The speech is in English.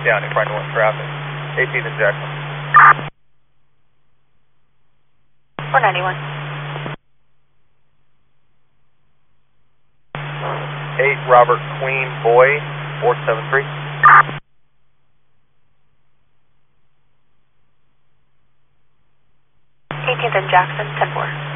down in front of traffic. 18th and Jackson. 491. 8 Robert Queen Boy, 473. 18th and Jackson, 10-4.